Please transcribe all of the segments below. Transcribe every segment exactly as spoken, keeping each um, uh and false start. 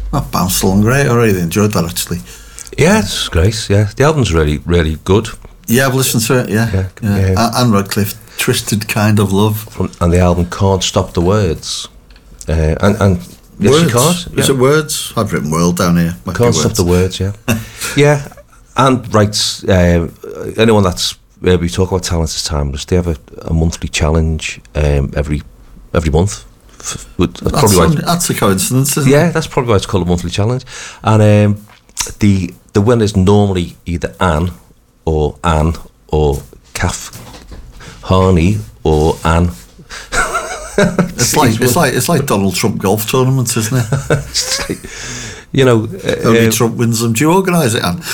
That bounced along great. I really enjoyed that, actually. Yeah, it's great. Yeah, the album's really, really good. Yeah, I've listened to it. Yeah, Yeah, yeah. yeah. Anne Radcliffe, Twisted Kind of Love. From, and the album Can't Stop the Words. Uh, and and yes, Words. you can't. Yeah. Is it Words? I've written World down here. Might be Can't Stop Words. the Words. Yeah, yeah. And writes uh, anyone that's uh, we talk about Talent is Timeless. They have a, a monthly challenge um, every every month. F- that's That's, probably why un- it's- that's a coincidence, isn't yeah, it? that's probably why it's called a monthly challenge. And um, the the winner is normally either Anne or Anne or Kath Harney or Anne. It's like it's like it's like Donald Trump golf tournaments, isn't it? It's like, you know, uh, Only uh, Trump wins them. Do you organise it, Anne?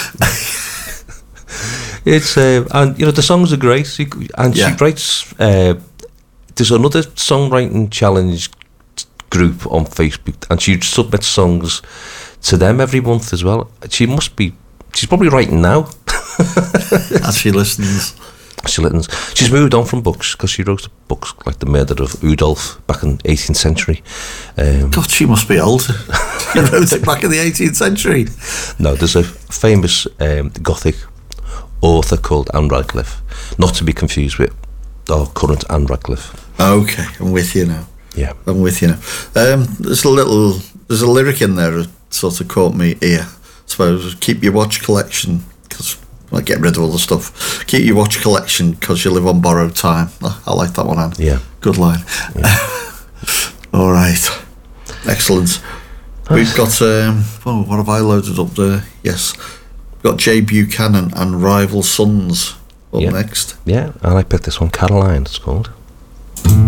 it's uh, and you know the songs are great. She, and Yeah. she writes. Uh, there's another songwriting challenge group on Facebook, and she submits songs to them every month as well. She must be. She's probably writing now. As she listens. She listens. She's moved on from books because she wrote books like The Murder of Udolph back in the eighteenth century. Um, God, she must be old. She wrote it back in the eighteenth century. no, there's a famous um, Gothic author called Anne Radcliffe, not to be confused with our current Anne Radcliffe. Okay, I'm with you now. Yeah. I'm with you now. Um, there's a little, there's a lyric in there that sort of caught me ear. I suppose, keep your watch collection, because I get rid of all the stuff. Keep your watch collection, because you live on borrowed time. I, I like that one, Anne. Yeah. Good line. Yeah. All right. Excellent. We've got, um, oh, what have I loaded up there? Yes. We've got Jay Buchanan and Rival Sons up Yeah. next. Yeah, and I picked this one, Caroline, it's called.